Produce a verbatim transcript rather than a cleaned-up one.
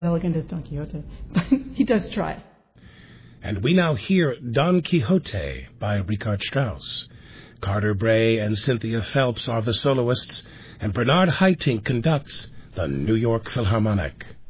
elegant as Don Quixote, but he does try. And we now hear Don Quixote by Richard Strauss. Carter Bray and Cynthia Phelps are the soloists, and Bernard Haitink conducts the New York Philharmonic.